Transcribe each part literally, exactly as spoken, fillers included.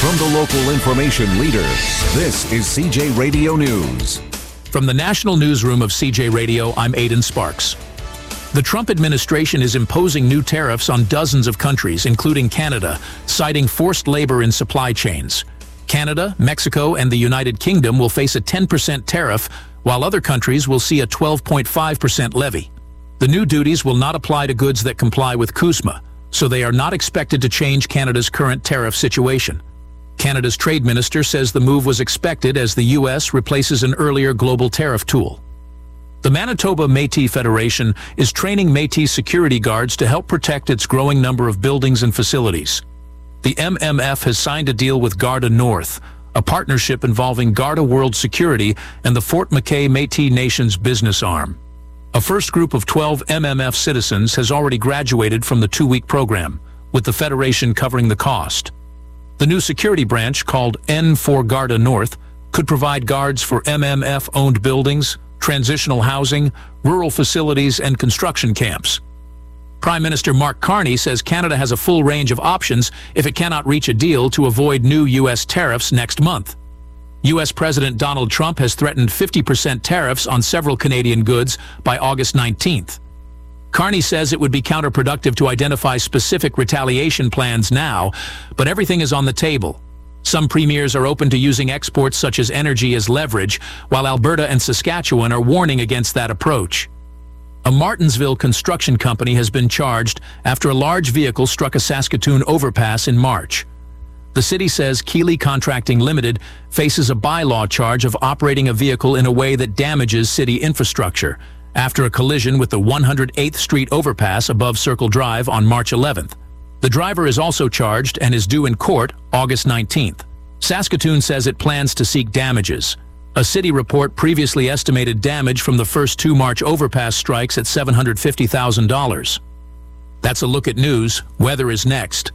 From the local information leader, this is C J Radio News. From the National Newsroom of C J Radio, I'm Aidan Sparks. The Trump administration is imposing new tariffs on dozens of countries, including Canada, citing forced labor in supply chains. Canada, Mexico, and the United Kingdom will face a ten percent tariff, while other countries will see a twelve point five percent levy. The new duties will not apply to goods that comply with CUSMA, so they are not expected to change Canada's current tariff situation. Canada's trade minister says the move was expected as the U S replaces an earlier global tariff tool. The Manitoba Métis Federation is training Métis security guards to help protect its growing number of buildings and facilities. The M M F has signed a deal with Garda North, a partnership involving Garda World Security and the Fort McKay Métis Nation's business arm. A first group of twelve M M F citizens has already graduated from the two-week program, with the Federation covering the cost. The new security branch, called N four Garda North, could provide guards for M M F-owned buildings, transitional housing, rural facilities, and construction camps. Prime Minister Mark Carney says Canada has a full range of options if it cannot reach a deal to avoid new U S tariffs next month. U S President Donald Trump has threatened fifty percent tariffs on several Canadian goods by August nineteenth. Carney says it would be counterproductive to identify specific retaliation plans now, but everything is on the table. Some premiers are open to using exports such as energy as leverage, while Alberta and Saskatchewan are warning against that approach. A Martinsville construction company has been charged after a large vehicle struck a Saskatoon overpass in March. The city says Keeley Contracting Limited faces a bylaw charge of operating a vehicle in a way that damages city infrastructure after a collision with the one hundred eighth Street overpass above Circle Drive on March eleventh. The driver is also charged and is due in court August nineteenth. Saskatoon says it plans to seek damages. A city report previously estimated damage from the first two March overpass strikes at seven hundred fifty thousand dollars. That's a look at news. Weather is next.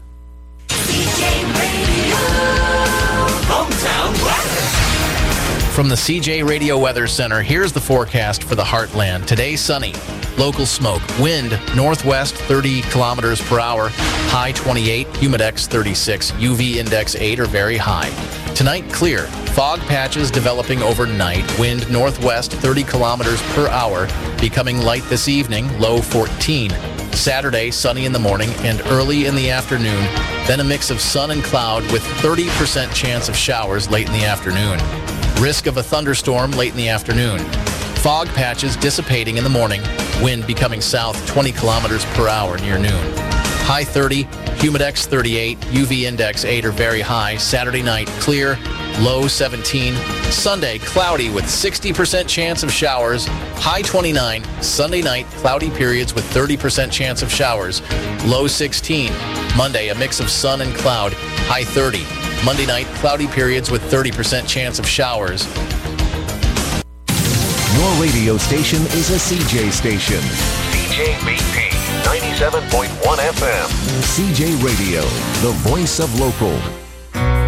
C J Radio Hometown Weather. From the C J Radio Weather Center, here's the forecast for the Heartland. Today, sunny. Local smoke. Wind, northwest, thirty kilometers per hour. High twenty-eight. Humidex thirty-six. U V index eight or very high. Tonight, clear. Fog patches developing overnight. Wind northwest, thirty kilometers per hour. Becoming light this evening. Low fourteen. Saturday, sunny in the morning and early in the afternoon. Then a mix of sun and cloud with thirty percent chance of showers late in the afternoon. Risk of a thunderstorm late in the afternoon. Fog patches dissipating in the morning. Wind becoming south twenty kilometers per hour near noon. High thirty, Humidex thirty-eight, U V index eight or very high. Saturday night, clear, low seventeen. Sunday, cloudy with sixty percent chance of showers. High twenty-nine. Sunday night, cloudy periods with thirty percent chance of showers. Low sixteen. Monday, a mix of sun and cloud. High thirty. Monday night, cloudy periods with thirty percent chance of showers. Your radio station is a C J station. C J B P ninety-seven point one F M. C J Radio, the voice of local.